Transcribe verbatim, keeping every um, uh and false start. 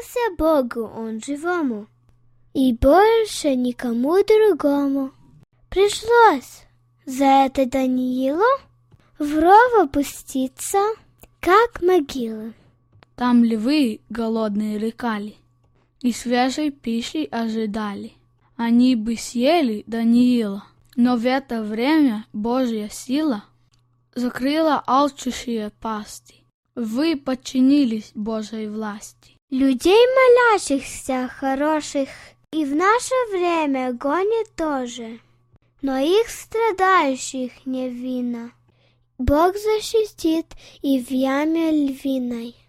поклонился Богу он живому и больше никому другому. Пришлось за это Даниилу в ров опуститься, как могила. Там львы голодные рыкали и свежей пищи ожидали. Они бы съели Даниила, но в это время Божья сила закрыла алчущие пасти. Вы подчинились Божьей власти. Людей молящихся хороших и в наше время гонят тоже, но их страдающих невинно Бог защитит и в яме львиной.